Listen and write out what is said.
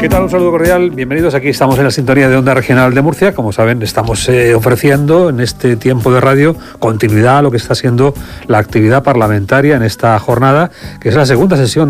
¿Qué tal? Un saludo cordial. Bienvenidos. Aquí estamos en la sintonía de Onda Regional de Murcia. Como saben, estamos ofreciendo en este tiempo de radio continuidad a lo que está siendo la actividad parlamentaria en esta jornada, que es la segunda sesión